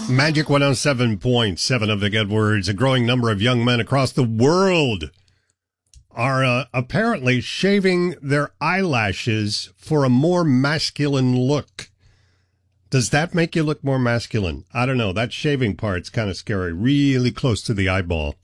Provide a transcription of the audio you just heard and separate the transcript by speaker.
Speaker 1: Magic 107.7 of the good words. A growing number of young men across the world are apparently shaving their eyelashes for a more masculine look. Does that make you look more masculine? I don't know. That shaving part's kind of scary. Really close to the eyeball.